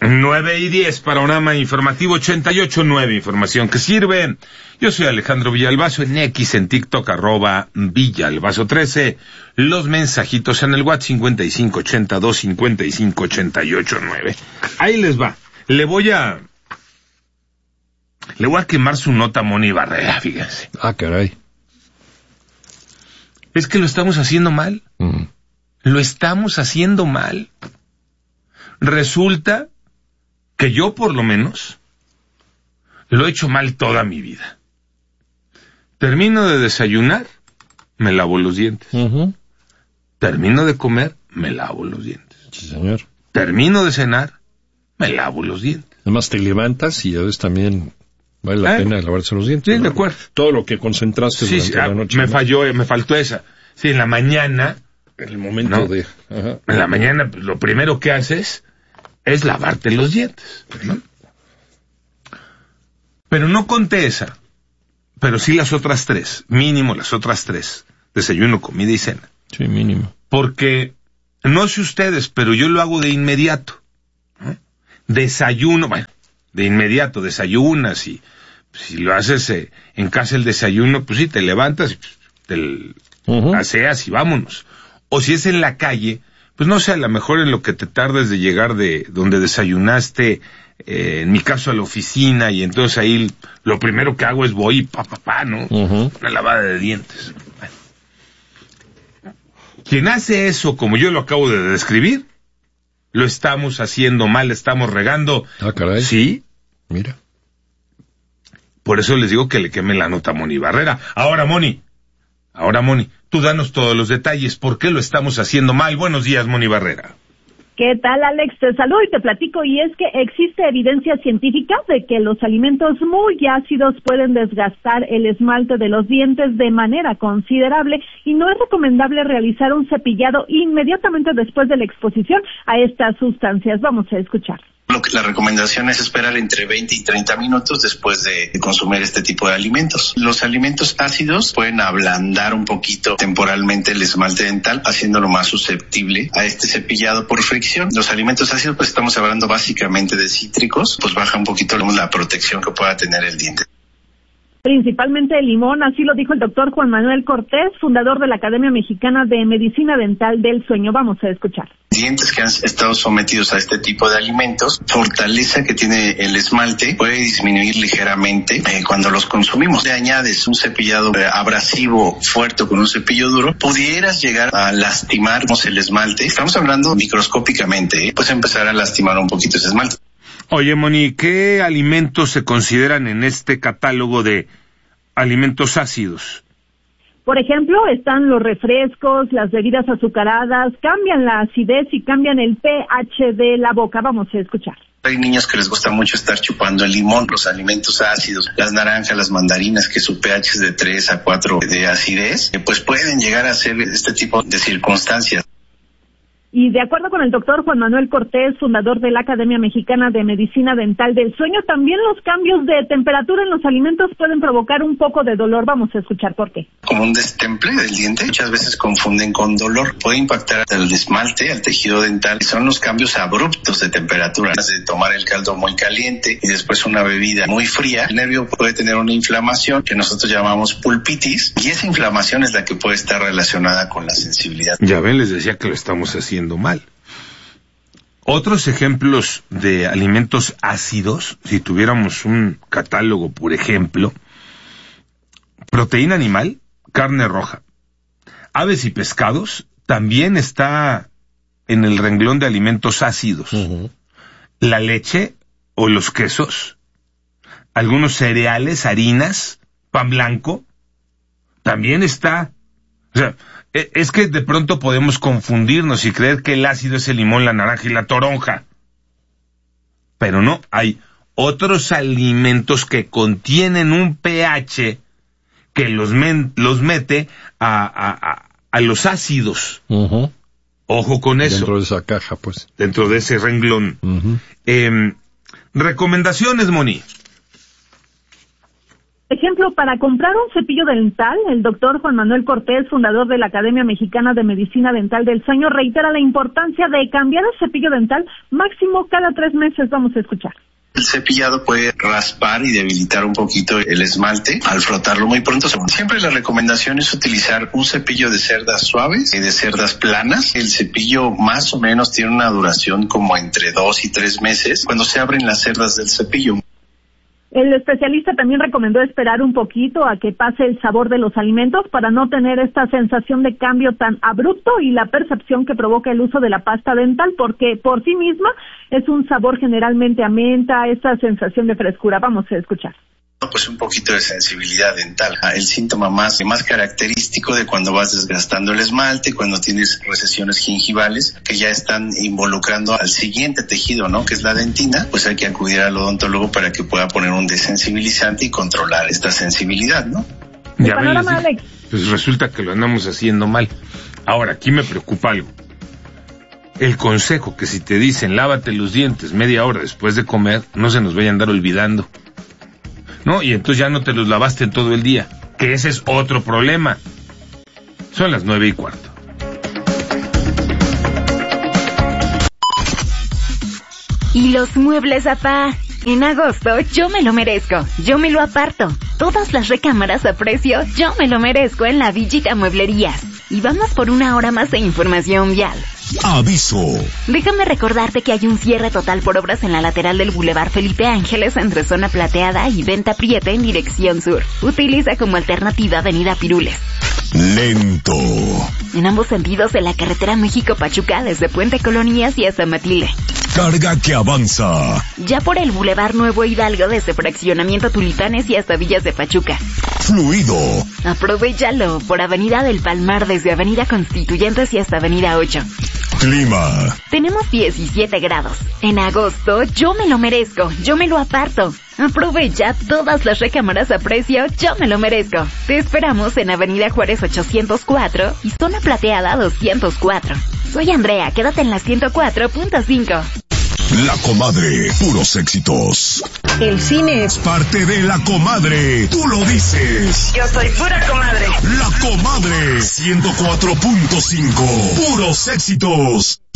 9:10, Panorama Informativo 88.9, información que sirve. Yo soy Alejandro Villalbazo, en X, en TikTok, @Villalbazo13. Los mensajitos en el WhatsApp 5582-5588-9. Ahí les va. Le voy a quemar su nota a Moni Barrera, fíjense. Ah, caray. Es que lo estamos haciendo mal. Lo estamos haciendo mal. Resulta que yo, por lo menos, lo he hecho mal toda mi vida. Termino de desayunar, me lavo los dientes. Termino de comer, me lavo los dientes. Sí, señor. Termino de cenar, me lavo los dientes. Además te levantas y a veces también vale la pena lavarse los dientes. Sí, ¿no? de acuerdo. Todo lo que concentraste durante la noche. Me faltó esa. Sí, en la mañana... El momento de... Ajá. En la mañana, lo primero que haces es lavarte los dientes, ¿no? Pero no conté esa, pero sí las otras tres, mínimo las otras tres, desayuno, comida y cena. Sí, mínimo. Porque, no sé ustedes, pero yo lo hago de inmediato, ¿no? Desayuno, bueno, de inmediato, desayunas y si lo haces en casa el desayuno, pues sí, te levantas, te aseas y vámonos. O si es en la calle, pues no sé, a lo mejor en lo que te tardes de llegar de donde desayunaste, en mi caso a la oficina, y entonces ahí lo primero que hago es voy y ¿no? Una lavada de dientes. Bueno. Quien hace eso, como yo lo acabo de describir, lo estamos haciendo mal, estamos regando. Ah, caray. Sí. Mira. Por eso les digo que le queme la nota a Moni Barrera. Ahora, Moni, tú danos todos los detalles. ¿Por qué lo estamos haciendo mal? Buenos días, Moni Barrera. ¿Qué tal, Alex? Te saludo y te platico, y es que existe evidencia científica de que los alimentos muy ácidos pueden desgastar el esmalte de los dientes de manera considerable y no es recomendable realizar un cepillado inmediatamente después de la exposición a estas sustancias. Vamos a escuchar. Lo que la recomendación es esperar entre 20 y 30 minutos después de consumir este tipo de alimentos. Los alimentos ácidos pueden ablandar un poquito temporalmente el esmalte dental, haciéndolo más susceptible a este cepillado por fricción. Los alimentos ácidos, pues estamos hablando básicamente de cítricos, pues baja un poquito la protección que pueda tener el diente. Principalmente el limón, así lo dijo el doctor Juan Manuel Cortés, fundador de la Academia Mexicana de Medicina Dental del Sueño. Vamos a escuchar. Dientes que han estado sometidos a este tipo de alimentos, fortaleza que tiene el esmalte puede disminuir ligeramente cuando los consumimos. Le añades un cepillado abrasivo fuerte con un cepillo duro, pudieras llegar a lastimar el esmalte. Estamos hablando microscópicamente, pues empezar a lastimar un poquito ese esmalte. Oye, Moni, ¿qué alimentos se consideran en este catálogo de alimentos ácidos? Por ejemplo, están los refrescos, las bebidas azucaradas, cambian la acidez y cambian el pH de la boca. Vamos a escuchar. Hay niños que les gusta mucho estar chupando el limón, los alimentos ácidos, las naranjas, las mandarinas, que su pH es de 3 a 4 de acidez, pues pueden llegar a ser este tipo de circunstancias. Y de acuerdo con el doctor Juan Manuel Cortés, fundador de la Academia Mexicana de Medicina Dental del Sueño, también los cambios de temperatura en los alimentos pueden provocar un poco de dolor. Vamos a escuchar por qué. Como un destemple del diente, muchas veces confunden con dolor. Puede impactar al esmalte, al tejido dental. Son los cambios abruptos de temperatura. De tomar el caldo muy caliente y después una bebida muy fría, el nervio puede tener una inflamación que nosotros llamamos pulpitis, y esa inflamación es la que puede estar relacionada con la sensibilidad. Ya ven, les decía que lo estamos haciendo mal. Otros ejemplos de alimentos ácidos, si tuviéramos un catálogo, por ejemplo, proteína animal, carne roja, aves y pescados, también está en el renglón de alimentos ácidos. La leche o los quesos, algunos cereales, harinas, pan blanco, también está. O sea, es que de pronto podemos confundirnos y creer que el ácido es el limón, la naranja y la toronja. Pero no, hay otros alimentos que contienen un pH que los mete a los ácidos. Ojo con eso. Dentro de esa caja, pues. Dentro de ese renglón. Recomendaciones, Moni. Ejemplo, para comprar un cepillo dental, el doctor Juan Manuel Cortés, fundador de la Academia Mexicana de Medicina Dental del Sueño, reitera la importancia de cambiar el cepillo dental máximo cada 3 meses. Vamos a escuchar. El cepillado puede raspar y debilitar un poquito el esmalte al frotarlo muy pronto. Siempre la recomendación es utilizar un cepillo de cerdas suaves y de cerdas planas. El cepillo más o menos tiene una duración como entre 2 y 3 meses cuando se abren las cerdas del cepillo. El especialista también recomendó esperar un poquito a que pase el sabor de los alimentos para no tener esta sensación de cambio tan abrupto y la percepción que provoca el uso de la pasta dental, porque por sí misma es un sabor generalmente a menta, esa sensación de frescura. Vamos a escuchar. Pues un poquito de sensibilidad dental, el síntoma más característico de cuando vas desgastando el esmalte, cuando tienes recesiones gingivales que ya están involucrando al siguiente tejido, ¿no? Que es la dentina, pues hay que acudir al odontólogo para que pueda poner un desensibilizante y controlar esta sensibilidad, ¿no? Ya ven, Alex. Pues resulta que lo andamos haciendo mal. Ahora, aquí me preocupa algo. El consejo que si te dicen lávate los dientes media hora después de comer, no se nos vaya a andar olvidando. ¿No? Y entonces ya no te los lavaste en todo el día, que ese es otro problema. Son las 9:15. Y los muebles, apá. En agosto, yo me lo merezco, yo me lo aparto. Todas las recámaras a precio, yo me lo merezco en la Villita Mueblerías. Y vamos por 1 hora más de información vial. Aviso. Déjame recordarte que hay un cierre total por obras en la lateral del Boulevard Felipe Ángeles entre Zona Plateada y Venta Prieta en dirección sur. Utiliza como alternativa Avenida Pirules. Lento. En ambos sentidos de la carretera México-Pachuca desde Puente Colonias y hasta Matilde. Carga que avanza. Ya por el Boulevard Nuevo Hidalgo desde Fraccionamiento Tulipanes y hasta Villas de Pachuca. Fluido. Aprovechalo por Avenida del Palmar desde Avenida Constituyentes y hasta Avenida 8. Clima. Tenemos 17 grados. En agosto, yo me lo merezco, yo me lo aparto. Aprovecha todas las recámaras a precio, yo me lo merezco. Te esperamos en Avenida Juárez 804 y Zona Plateada 204. Soy Andrea, quédate en la 104.5. La Comadre, puros éxitos. El cine es parte de La Comadre, tú lo dices. Yo soy pura comadre. La Comadre, 104.5, puros éxitos.